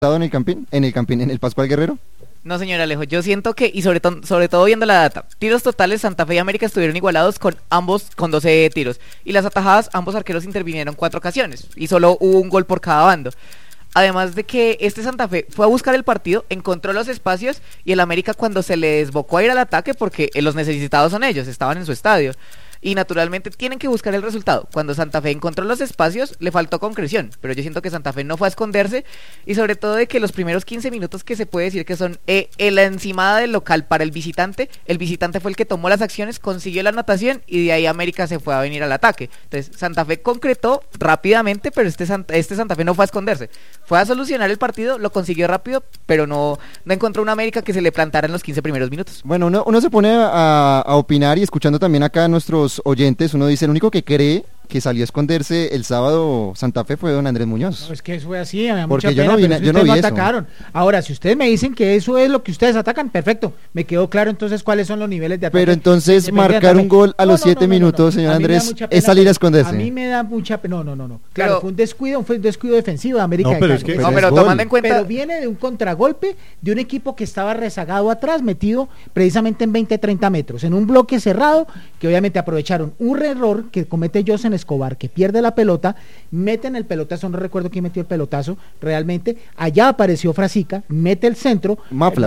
en el Pascual Guerrero? No, señor Alejo, yo siento que, y sobre todo viendo la data, tiros totales, Santa Fe y América estuvieron igualados con ambos con 12 tiros. Y las atajadas, ambos arqueros intervinieron 4 ocasiones, y solo hubo un gol por cada bando. Además de que este Santa Fe fue a buscar el partido, encontró los espacios, y el América cuando se le desbocó a ir al ataque, porque los necesitados son ellos, estaban en su estadio. Y naturalmente tienen que buscar el resultado. Cuando Santa Fe encontró los espacios, le faltó concreción, pero yo siento que Santa Fe no fue a esconderse, y sobre todo de que los primeros 15 minutos que se puede decir que son la encimada del local para el visitante fue el que tomó las acciones, consiguió la anotación, y de ahí América se fue a venir al ataque. Entonces Santa Fe concretó rápidamente, pero este Santa Fe no fue a esconderse, fue a solucionar el partido, lo consiguió rápido, pero no encontró una América que se le plantara en los 15 primeros minutos. Bueno, uno se pone a opinar, y escuchando también acá a nuestros oyentes, uno dice, el único que cree que salió a esconderse el sábado Santa Fe fue don Andrés Muñoz. No, es que eso fue así, me da porque mucha pena, yo no vi eso. Atacaron. Ahora, si ustedes me dicen que eso es lo que ustedes atacan, perfecto, me quedó claro entonces cuáles son los niveles de ataque. Pero entonces marcar un gol a los 7 minutos, señor Andrés, es salir a esconderse. A mí me da mucha pena, no. Claro, fue un descuido defensivo de América. Pero tomando en cuenta... Pero viene de un contragolpe de un equipo que estaba rezagado atrás, metido precisamente en 20-30 metros, en un bloque cerrado, que obviamente aprovecharon un error que comete Josen Escobar, que pierde la pelota, meten el pelotazo, no recuerdo quién metió el pelotazo, realmente, allá apareció Frasica, mete el centro, Mafla,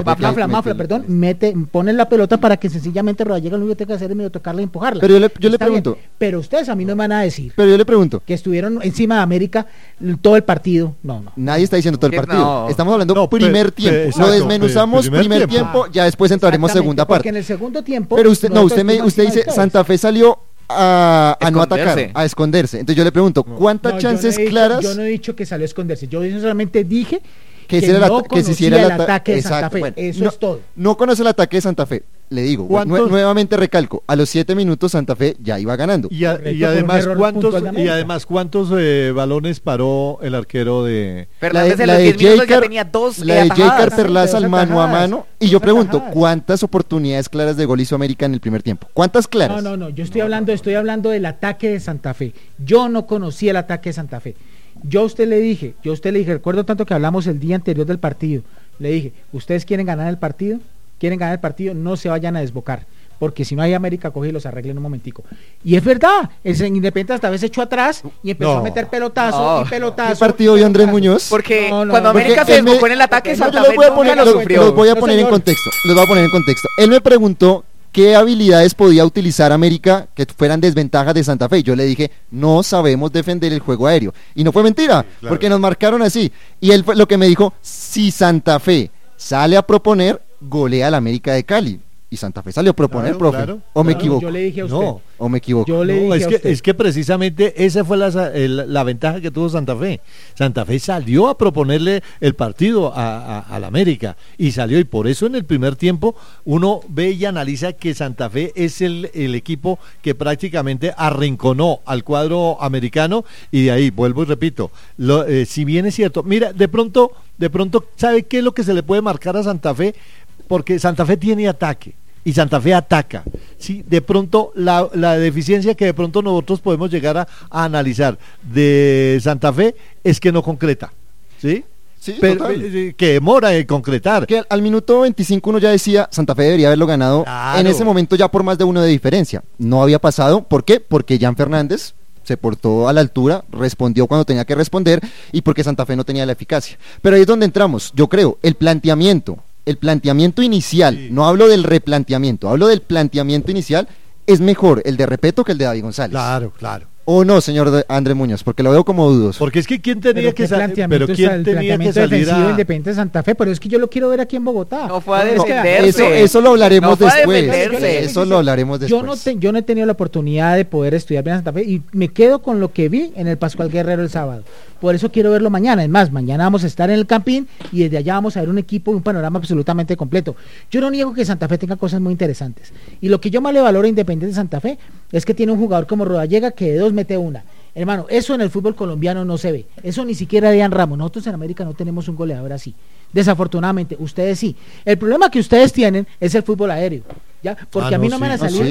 pone la pelota para que sencillamente Rodallega lo único que tiene que hacer es medio tocarla y empujarla. Pero yo le pregunto. Bien, pero ustedes a mí no me van a decir. Pero yo le pregunto. Que estuvieron encima de América todo el partido. No. Nadie está diciendo todo el partido. No. Estamos hablando primer tiempo. Exacto, lo desmenuzamos primer tiempo, ya después entraremos segunda parte. Porque en el segundo tiempo... Pero usted dice, Santa Fe salió a no atacar, a esconderse. Entonces yo le pregunto, ¿cuántas chances claras? Yo no he dicho que salió a esconderse, yo solamente dije que no conocía el ataque de Santa Fe. Bueno, eso es todo. No conoce el ataque de Santa Fe. Le digo, nuevamente recalco, a los 7 minutos Santa Fe ya iba ganando. Y además, ¿cuántos balones paró el arquero de... Fernández en los 10 minutos ya tenía 2 la de Jaker Perlaza al mano a mano. Y yo pregunto, ¿cuántas oportunidades claras de gol hizo América en el primer tiempo? ¿Cuántas claras? No, yo estoy hablando del ataque de Santa Fe. Yo no conocía el ataque de Santa Fe. Yo a usted le dije, recuerdo tanto que hablamos el día anterior del partido, le dije, ¿ustedes quieren ganar el partido? No se vayan a desbocar, porque si no hay América coge y los arregle en un momentico. Y es verdad, el Independiente hasta vez echó atrás y empezó a meter pelotazo. ¿Qué partido vio Andrés Muñoz? Porque cuando América se desbocó en el ataque, Santa Fe nunca lo sufrió. Los voy a poner en contexto. Él me preguntó qué habilidades podía utilizar América que fueran desventajas de Santa Fe. Yo le dije, no sabemos defender el juego aéreo. Y no fue mentira, sí, claro, porque nos marcaron así. Y él fue lo que me dijo, si Santa Fe sale a proponer, golea al América de Cali. Y Santa Fe salió a proponer, profe. ¿O me equivoco? Yo le dije a usted. ¿O me equivoco? Es que precisamente esa fue la ventaja que tuvo Santa Fe. Santa Fe salió a proponerle el partido al América y salió, y por eso en el primer tiempo uno ve y analiza que Santa Fe es el equipo que prácticamente arrinconó al cuadro americano, y de ahí, vuelvo y repito, si bien es cierto, mira, de pronto, ¿sabe qué es lo que se le puede marcar a Santa Fe? Porque Santa Fe tiene ataque y Santa Fe ataca. Sí, de pronto la deficiencia que de pronto nosotros podemos llegar a analizar de Santa Fe es que no concreta, ¿sí? Sí, pero, que demora en concretar. Que al minuto 25 uno ya decía, Santa Fe debería haberlo ganado, claro, en ese momento ya por más de 1 de diferencia. No había pasado, ¿por qué? Porque Jan Fernández se portó a la altura, respondió cuando tenía que responder, y porque Santa Fe no tenía la eficacia. Pero ahí es donde entramos, yo creo, el planteamiento inicial, sí, no hablo del replanteamiento, hablo del planteamiento inicial, es mejor el de Repeto que el de David González. Claro. ¿O no, señor Andrés Muñoz? Porque lo veo como dudoso. Porque es que ¿quién tenía que salir? Pero ¿quién tenía que salir a Independiente de Santa Fe? Pero es que yo lo quiero ver aquí en Bogotá. No fue a defenderse. Eso lo hablaremos después. Eso lo hablaremos después. Yo no he tenido la oportunidad de poder estudiar bien a Santa Fe y me quedo con lo que vi en el Pascual Guerrero el sábado. Por eso quiero verlo mañana. Es más, mañana vamos a estar en el Campín y desde allá vamos a ver un equipo y un panorama absolutamente completo. Yo no niego que Santa Fe tenga cosas muy interesantes. Y lo que yo más le valoro a Independiente de Santa Fe es que tiene un jugador como Rodallega que de 2 mete 1. Hermano, eso en el fútbol colombiano no se ve. Eso ni siquiera Adrián Ramos. Nosotros en América no tenemos un goleador así. Desafortunadamente, ustedes sí. El problema que ustedes tienen es el fútbol aéreo. ¿Ya? Porque a mí no me van a salir.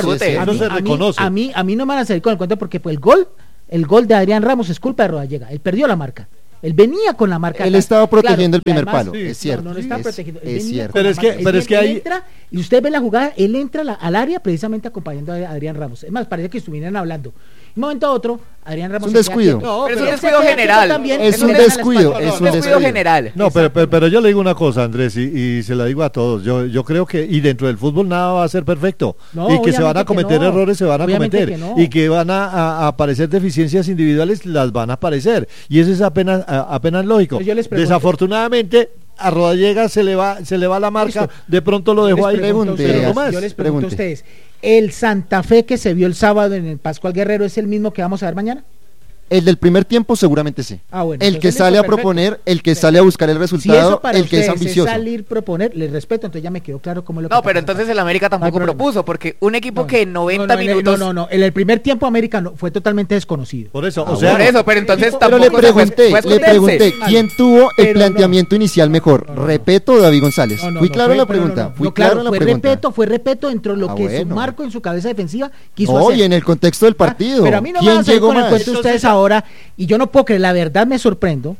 A mí no me van a salir con el cuento porque pues, el gol de Adrián Ramos es culpa de Rodallega. Él perdió la marca. Él venía con la marca. Él estaba protegiendo el y primer además, palo, sí, es cierto. No, no estaba protegiendo. Él Es venía cierto. con la marca. Pero es que Él ahí- entra, y usted ve la jugada, él entra al área precisamente acompañando a Adrián Ramos. Es más, parece que estuvieran hablando. De un momento a otro, Adrián Ramos un se queda descuido. quieto. No, Pero es un pero- descuido general. También, Es él un le deja la descuido, espalda. es Es un un descuido descuido. general. No, pero yo le digo una cosa, Andrés, y se la digo a todos. Yo creo que, y dentro del fútbol nada va a ser perfecto. No, y que se van obviamente a cometer que no. errores, se van a Obviamente cometer. que no. Y que van a aparecer deficiencias individuales, las van a aparecer. Y eso es apenas lógico. Yo les pregunto. Desafortunadamente, a Rodallega se le va la marca, Listo. de pronto lo dejó ahí. pregunto, pero no más. Yo les pregunto a Pregunte. ustedes, ¿el Santa Fe que se vio el sábado en el Pascual Guerrero es el mismo que vamos a ver mañana? El del primer tiempo seguramente sí. Ah, bueno, el que entonces sale listo, a perfecto. proponer, el que Perfecto. sale a buscar el Si resultado, eso para el que es ustedes ambicioso. salir, proponer, les respeto, entonces ya me quedó claro cómo es lo que No, está pero pasando. entonces el América tampoco No hay problema. propuso, porque un equipo que en 90 en el- minutos... No, en el primer tiempo América fue totalmente desconocido. Por eso, Ah, o sea, Por eso, pero entonces Pero Pero tampoco... le o sea, fue pregunté, esconderse. ¿quién tuvo el Pero no. planteamiento inicial mejor? No. ¿Repeto o David González? Fui claro en la pero pregunta. Fui no, claro en la fue pregunta. Repeto dentro de lo Ah, que su bueno. marco en su cabeza defensiva quiso No, hacer. y en el contexto del partido. Pero a mí no me ¿Quién van a salir llegó con el más? cuento ustedes ahora, y yo no puedo creer, la verdad me sorprendo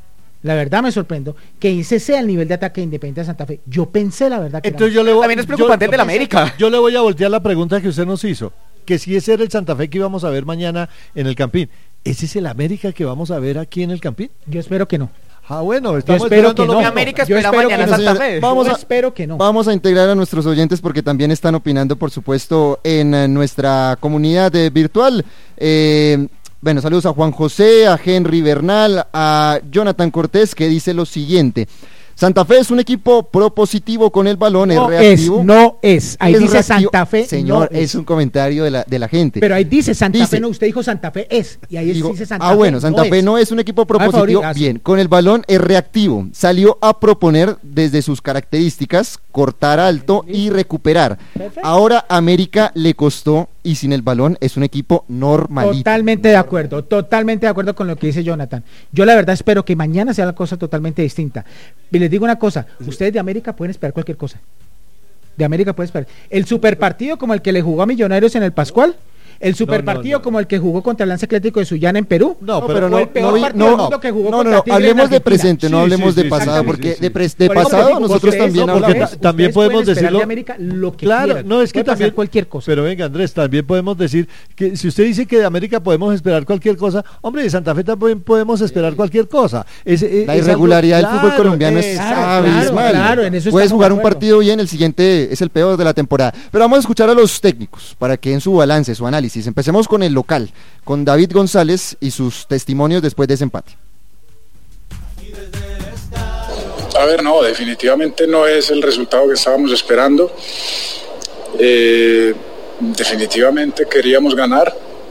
que ese sea el nivel de ataque de Independiente de Santa Fe. Yo pensé la verdad que entonces era yo le voy, También es preocupante el del América. Yo le voy a voltear la pregunta que usted nos hizo, que si ese era el Santa Fe que íbamos a ver mañana en el Campín, ¿ese es el América que vamos a ver aquí en el Campín? Yo espero que no. Ah, bueno, estamos espero esperando que lo no. mismo. América Yo espera espero mañana que a no, Santa señores. Fe. Vamos Yo a- espero que no. Vamos a integrar a nuestros oyentes porque también están opinando, por supuesto, en nuestra comunidad virtual. Bueno, saludos a Juan José, a Henry Bernal, a Jonathan Cortés, que dice lo siguiente: Santa Fe es un equipo propositivo con el balón, es reactivo. No es. Ahí Es dice reactivo. Santa Fe. Señor, no es un comentario de la gente. Pero ahí dice Santa Dice- Fe, no, usted dijo Santa Fe es. Y ahí Digo, dice Santa Fe. bueno, Santa Fe no es un equipo propositivo. Favor, gracias. Bien, con el balón es reactivo. Salió a proponer desde sus características, cortar alto y recuperar. Perfecto. Ahora América le costó y sin el balón es un equipo normalito. Totalmente de acuerdo con lo que dice Jonathan. Yo la verdad espero que mañana sea la cosa totalmente distinta. Y les digo una cosa, ustedes de América pueden esperar cualquier cosa. De América pueden esperar. El superpartido como el que le jugó a Millonarios en el Pascual, el superpartido no. como el que jugó contra el Lance Atlético de Sullana en Perú. No, pero fue el peor partido del mundo que jugó contra Tigre en hablemos de Argentina. presente, no Sí, hablemos sí, de sí, pasado, sí, porque sí, de sí. Por eso pasado digo, nosotros ustedes- también no, porque hablamos. también ustedes podemos pueden esperar decirlo- de América lo que Claro, quieran. no es que Puede pasar también cualquier cosa. Pero venga, Andrés, también podemos decir que si usted dice que de América podemos esperar cualquier cosa, hombre, de Santa Fe también podemos esperar cualquier cosa. La irregularidad del fútbol colombiano es abismal. claro, en eso Puedes estamos jugar de un acuerdo. partido bien, el siguiente es el peor de la temporada. Pero vamos a escuchar a los técnicos para que den su balance, su análisis. Empecemos con el local, con David González y sus testimonios después de ese empate. A ver, no, definitivamente no es el resultado que estábamos esperando. Definitivamente queríamos ganar.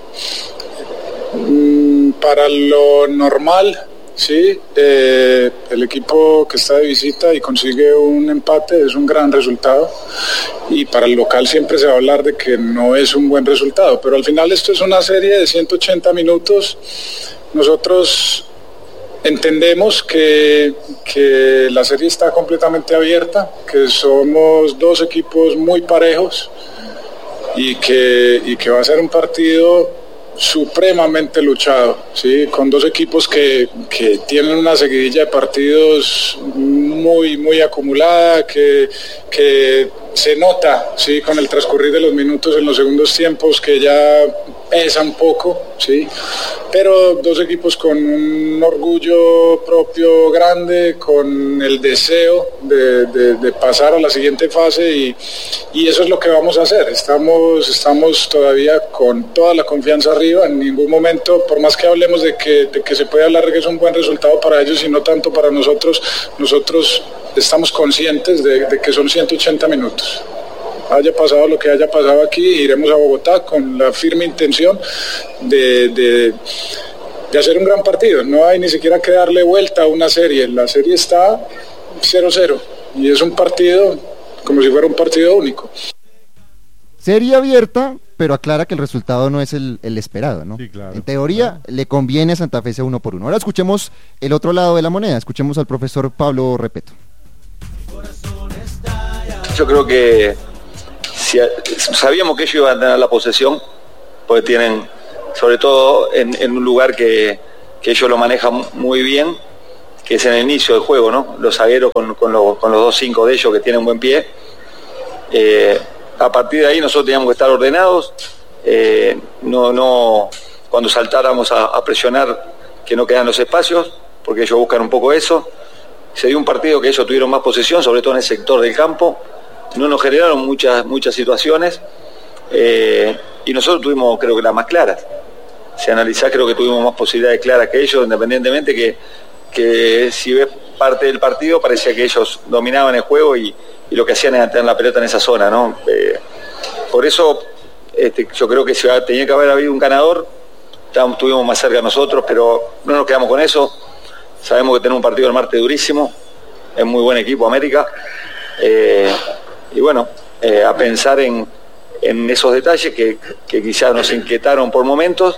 Para lo normal, sí, el equipo que está de visita y consigue un empate es un gran resultado. Y para el local siempre se va a hablar de que no es un buen resultado. Pero al final esto es una serie de 180 minutos. Nosotros entendemos que la serie está completamente abierta, que somos dos equipos muy parejos y que va a ser un partido supremamente luchado, ¿sí? Con dos equipos que tienen una seguidilla de partidos muy acumulada, que se nota, ¿sí? Con el transcurrir de los minutos en los segundos tiempos que ya pesa un poco, ¿sí? Pero dos equipos con un orgullo propio grande, con el deseo de pasar a la siguiente fase y eso es lo que vamos a hacer. Estamos todavía con toda la confianza arriba. En ningún momento, por más que hablemos de que se puede hablar de que es un buen resultado para ellos y no tanto para nosotros estamos conscientes de que son 180 minutos. Haya pasado lo que haya pasado aquí, iremos a Bogotá con la firme intención de hacer un gran partido. No hay ni siquiera que darle vuelta a una serie. La serie está 0-0 y es un partido como si fuera un partido único. Serie abierta, pero aclara que el resultado no es el esperado, ¿no? Sí, claro, En teoría, le conviene a Santa Fe ese 1-1. Ahora escuchemos el otro lado de la moneda, escuchemos al profesor Pablo Repeto. Yo creo que sabíamos que ellos iban a tener la posesión, porque tienen, sobre todo en un lugar que ellos lo manejan muy bien, que es en el inicio del juego, ¿no? Los zagueros con los 2-5 de ellos que tienen buen pie. A partir de ahí nosotros teníamos que estar ordenados, no cuando saltáramos a presionar que no quedan los espacios, porque ellos buscan un poco eso. Se dio un partido que ellos tuvieron más posesión, sobre todo en el sector del campo, no nos generaron muchas situaciones, y nosotros tuvimos, creo que las más claras. Si analizás, creo que tuvimos más posibilidades claras que ellos, independientemente que si ves parte del partido parecía que ellos dominaban el juego y lo que hacían era tener la pelota en esa zona, ¿no? Por eso yo creo que tenía que haber habido un ganador. Estuvimos más cerca nosotros, pero no nos quedamos con eso. Sabemos que tenemos un partido el martes durísimo, es muy buen equipo América, y bueno, a pensar en esos detalles que quizás nos inquietaron por momentos,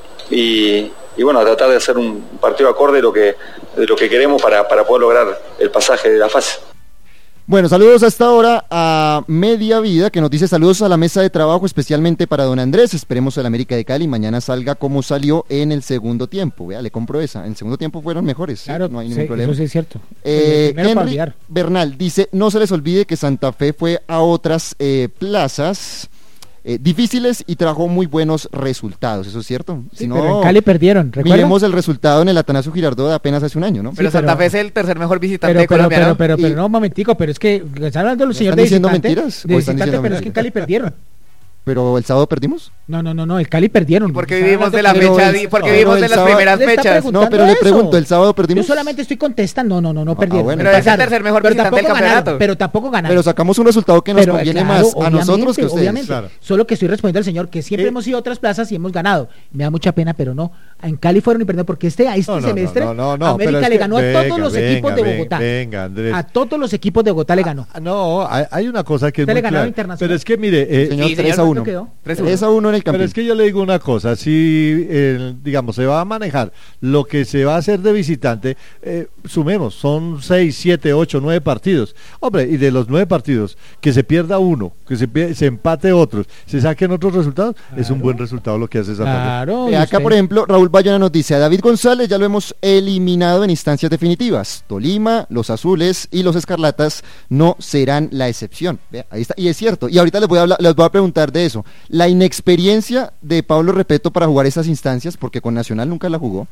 y bueno, a tratar de hacer un partido acorde de lo que queremos para poder lograr el pasaje de la fase. Bueno, saludos hasta ahora a Media Vida, que nos dice saludos a la mesa de trabajo, especialmente para don Andrés. Esperemos el América de Cali mañana salga como salió en el segundo tiempo. Vea, le compro esa. En el segundo tiempo fueron mejores. Claro, ¿sí? No hay ningún problema. Eso sí es cierto. Henry Bernal dice, no se les olvide que Santa Fe fue a otras plazas difíciles y trajo muy buenos resultados, ¿eso es cierto? Sí, pero en Cali perdieron, ¿recuerda? Miremos el resultado en el Atanasio Girardot de apenas hace un año, ¿no? Pero Santa Fe es el tercer mejor visitante de Colombia, ¿no? Pero no, un momentico, pero es que están hablando los señores de diciendo visitante, mentiras, de visitante, pero es que en Cali perdieron. ¿Pero el sábado perdimos? No, el Cali perdieron. Porque vivimos de la fecha, porque vivimos de las primeras fechas. No, pero le pregunto, ¿el sábado perdimos? Yo solamente estoy contestando, no perdieron. Bueno, pero es el tercer mejor visitante del campeonato. Pero tampoco ganaron. Pero sacamos un resultado que nos conviene más a nosotros que a ustedes. Obviamente, claro. Solo que estoy respondiendo al señor, que siempre hemos ido a otras plazas y hemos ganado. Me da mucha pena, pero no. En Cali fueron y perdieron, porque este semestre América le ganó a todos los equipos de Bogotá. Venga, Andrés. A todos los equipos de Bogotá le ganó. No, hay una cosa que es muy clara. Internacional. Pero es que mire, señor, 3-1. 3-1 en el campeonato. Pero es que yo le digo una cosa, si digamos se va a manejar lo que se va a hacer de visitante, sumemos, son 6, 7, 8, 9 partidos. Hombre, y de los 9 partidos, que se pierda uno, que se empate otros, se saquen otros resultados, claro. Es un buen resultado lo que hace Santa Fe. Acá, por ejemplo, Raúl Bayona nos dice, a David González ya lo hemos eliminado en instancias definitivas. Tolima, los azules y los escarlatas no serán la excepción. Vea, ahí está, y es cierto. Y ahorita les voy a preguntar de eso. La inexperiencia de Pablo Repeto para jugar esas instancias, porque con Nacional nunca la jugó,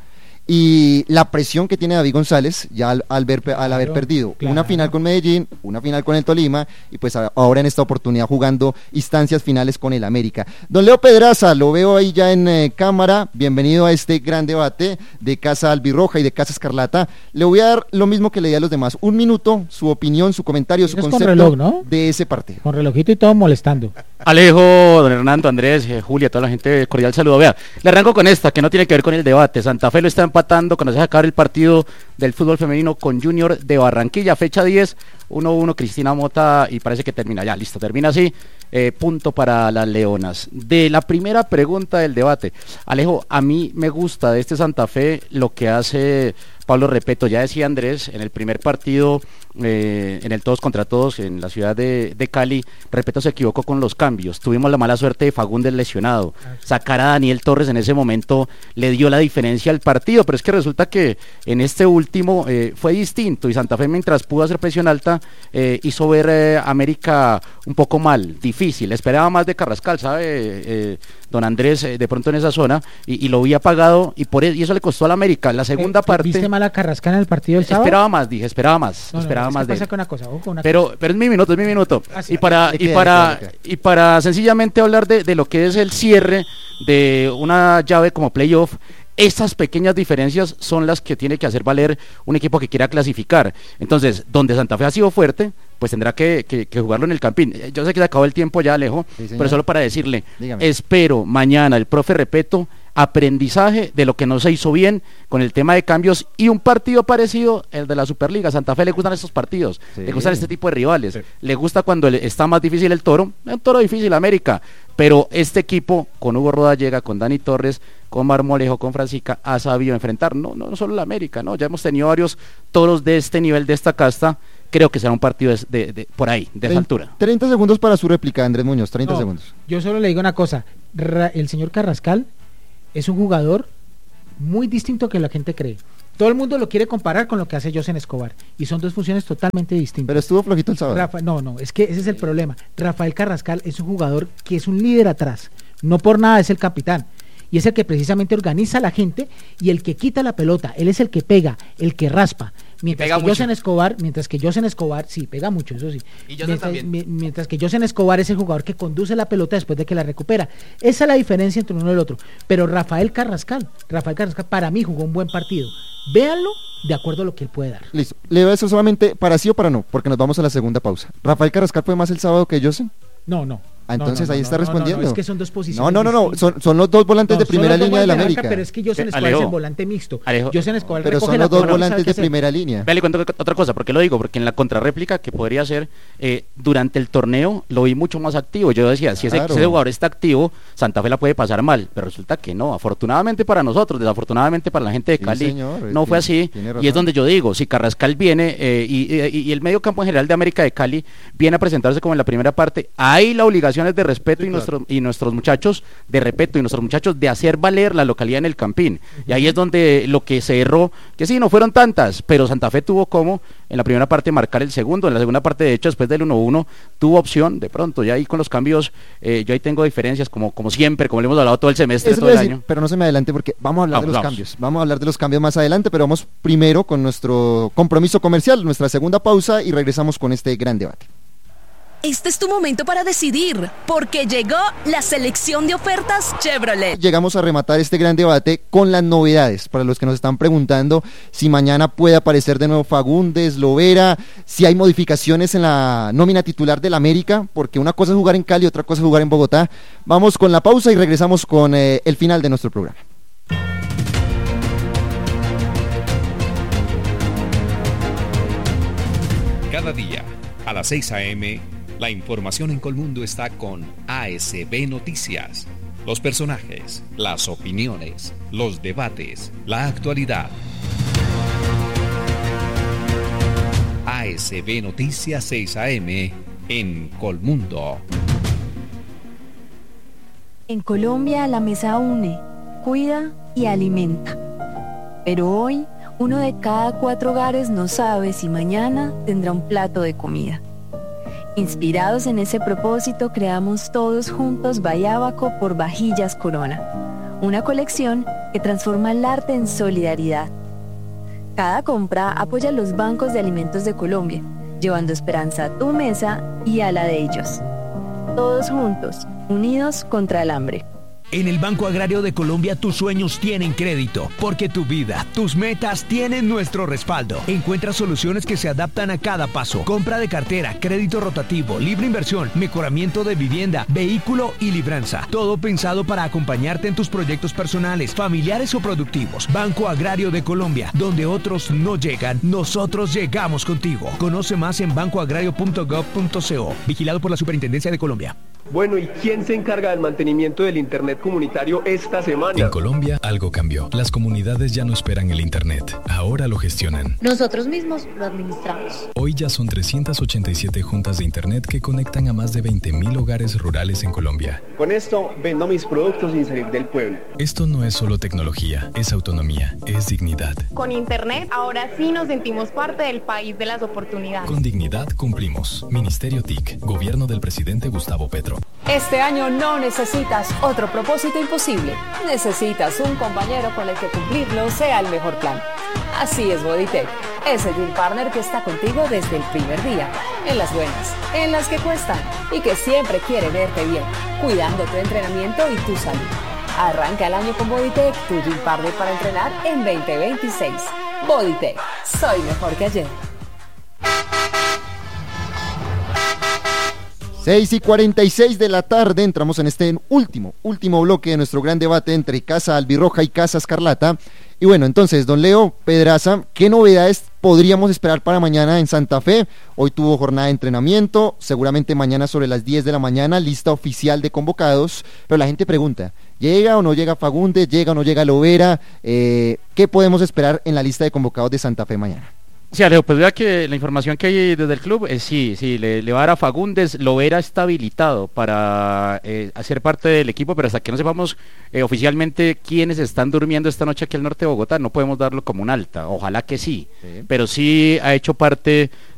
y la presión que tiene David González ya al haber perdido una final con Medellín, una final con el Tolima, y pues ahora en esta oportunidad jugando instancias finales con el América. Don Leo Pedraza, lo veo ahí ya en cámara, bienvenido a este gran debate de Casa Albirroja y de Casa Escarlata. Le voy a dar lo mismo que le di a los demás, 1 minuto, su opinión, su comentario, su concepto reloj, ¿no? de ese partido. Con relojito y todo molestando. Alejo, don Hernando, Andrés, Julia, toda la gente, cordial saludo. Vea, le arranco con esta, que no tiene que ver con el debate. Santa Fe lo está empatando cuando se va a acabar el partido del fútbol femenino con Junior de Barranquilla, fecha 10, 1-1, Cristina Mota, y parece que termina, ya, listo, termina así, punto para las Leonas. De la primera pregunta del debate, Alejo, a mí me gusta de este Santa Fe lo que hace Pablo Repeto. Ya decía Andrés, en el primer partido, en el todos contra todos, en la ciudad de Cali, Repeto se equivocó con los cambios. Tuvimos la mala suerte de Fagundes lesionado. Sacar a Daniel Torres en ese momento le dio la diferencia al partido, pero es que resulta que en este último fue distinto, y Santa Fe, mientras pudo hacer presión alta, hizo ver América un poco mal, difícil. Esperaba más de Carrascal, ¿sabe? Don Andrés, de pronto en esa zona, y lo vi apagado, y eso le costó a la América. La segunda parte... ¿Viste mal a Carrascal en el partido del sábado? Esperaba más, dije, esperaba más. No, esperaba más de él. Pasa con una cosa, ojo, pero es mi minuto. Ah, sí. Y para sencillamente hablar de lo que es el cierre de una llave como playoff, estas pequeñas diferencias son las que tiene que hacer valer un equipo que quiera clasificar. Entonces, donde Santa Fe ha sido fuerte, pues tendrá que jugarlo en el Campín. Yo sé que se acabó el tiempo ya, Alejo, sí, pero solo para decirle, dígame. Espero mañana el profe Repeto aprendizaje de lo que no se hizo bien con el tema de cambios, y un partido parecido el de la Superliga. Santa Fe le gustan estos partidos, le gustan este tipo de rivales, le gusta cuando está más difícil el toro, un toro difícil América, pero este equipo con Hugo Rodallega, con Dani Torres, con Marmolejo, con Francisca, ha sabido enfrentar no solo la América, ya hemos tenido varios toros de este nivel, de esta casta. Creo que será un partido de por ahí, de esa altura. 30 segundos para su réplica, Andrés Muñoz, 30 segundos. Yo solo le digo una cosa, el señor Carrascal es un jugador muy distinto a que la gente cree. Todo el mundo lo quiere comparar con lo que hace Josen Escobar, y son dos funciones totalmente distintas. Pero estuvo flojito el sábado. No, es que ese es el problema. Rafael Carrascal es un jugador que es un líder atrás, no por nada es el capitán, y es el que precisamente organiza a la gente y el que quita la pelota. Él es el que pega, el que raspa. Mientras que Josen Escobar, sí, pega mucho, eso sí. Y Josen también. Mientras que Josen Escobar es el jugador que conduce la pelota después de que la recupera. Esa es la diferencia entre uno y el otro. Pero Rafael Carrascal para mí jugó un buen partido. Véanlo de acuerdo a lo que él puede dar. Listo. ¿Le veo eso solamente para sí o para no? Porque nos vamos a la segunda pausa. ¿Rafael Carrascal fue más el sábado que Josen? No. Entonces ahí está respondiendo. No, es que son dos posiciones. No. Son los dos volantes de primera línea de la América. Pero es que Josen Escobar es el volante mixto. Josen Escobar pero son los dos volantes de primera línea. Vale, cuento otra cosa, ¿por qué lo digo? Porque en la contrarréplica que podría ser durante el torneo lo vi mucho más activo. Yo decía, si ese jugador está activo, Santa Fe la puede pasar mal, pero resulta que no. Afortunadamente para nosotros, desafortunadamente para la gente de Cali, no fue así. Y es donde yo digo, si Carrascal viene y el medio campo en general de América de Cali viene a presentarse como en la primera parte, hay la obligación es de respeto y nuestros muchachos de respeto y nuestros muchachos de hacer valer la localidad en el Campín. Y ahí es donde lo que se erró, que sí, no fueron tantas, pero Santa Fe tuvo como en la primera parte marcar el segundo, en la segunda parte de hecho después del 1-1 tuvo opción, de pronto ya ahí con los cambios, yo ahí tengo diferencias como siempre, como le hemos hablado todo el semestre, eso todo el año. Pero no se me adelante porque vamos a hablar de los cambios, vamos a hablar de los cambios más adelante, pero vamos primero con nuestro compromiso comercial, nuestra segunda pausa y regresamos con este gran debate. Este es tu momento para decidir, porque llegó la selección de ofertas Chevrolet. Llegamos a rematar este gran debate con las novedades, para los que nos están preguntando si mañana puede aparecer de nuevo Fagundes, Lovera, si hay modificaciones en la nómina titular del América, porque una cosa es jugar en Cali, otra cosa es jugar en Bogotá. Vamos con la pausa y regresamos con el final de nuestro programa. Cada día, a las 6 a.m., la información en Colmundo está con ASB Noticias. Los personajes, las opiniones, los debates, la actualidad. ASB Noticias 6 AM en Colmundo. En Colombia la mesa une, cuida y alimenta. Pero hoy, 1 de cada 4 hogares no sabe si mañana tendrá un plato de comida. Inspirados en ese propósito, creamos todos juntos Bayábaco por Vajillas Corona, una colección que transforma el arte en solidaridad. Cada compra apoya a los bancos de alimentos de Colombia, llevando esperanza a tu mesa y a la de ellos. Todos juntos, unidos contra el hambre. En el Banco Agrario de Colombia tus sueños tienen crédito, porque tu vida, tus metas tienen nuestro respaldo. Encuentra soluciones que se adaptan a cada paso. Compra de cartera, crédito rotativo, libre inversión, mejoramiento de vivienda, vehículo y libranza. Todo pensado para acompañarte en tus proyectos personales, familiares o productivos. Banco Agrario de Colombia, donde otros no llegan, nosotros llegamos contigo. Conoce más en bancoagrario.gov.co. Vigilado por la Superintendencia de Colombia. Bueno, ¿y quién se encarga del mantenimiento del Internet comunitario esta semana? En Colombia algo cambió. Las comunidades ya no esperan el Internet, ahora lo gestionan. Nosotros mismos lo administramos. Hoy ya son 387 juntas de Internet que conectan a más de 20.000 hogares rurales en Colombia. Con esto vendo mis productos sin salir del pueblo. Esto no es solo tecnología, es autonomía, es dignidad. Con Internet ahora sí nos sentimos parte del país de las oportunidades. Con dignidad cumplimos. Ministerio TIC, Gobierno del Presidente Gustavo Petro. Este año no necesitas otro propósito imposible. Necesitas un compañero con el que cumplirlo sea el mejor plan. Así es Bodytech, ese Gym Partner que está contigo desde el primer día, en las buenas, en las que cuestan y que siempre quiere verte bien, cuidando tu entrenamiento y tu salud. Arranca el año con Bodytech, tu Gym Partner para entrenar en 2026. Bodytech, soy mejor que ayer. 6:46 de la tarde, entramos en este último bloque de nuestro gran debate entre Casa Albirroja y Casa Escarlata. Y bueno, entonces, don Leo Pedraza, ¿qué novedades podríamos esperar para mañana en Santa Fe? Hoy tuvo jornada de entrenamiento, seguramente mañana sobre las 10 de la mañana, lista oficial de convocados, pero la gente pregunta, ¿llega o no llega Fagundes? ¿Llega o no llega Lovera? ¿Qué podemos esperar en la lista de convocados de Santa Fe mañana? Sí, Alejo, pues vea que la información que hay desde el club es sí, le va a dar a Fagundes, Lovera está habilitado para hacer parte del equipo, pero hasta que no sepamos oficialmente quiénes están durmiendo esta noche aquí al norte de Bogotá, no podemos darlo como un alta, ojalá que sí, pero sí ha hecho parte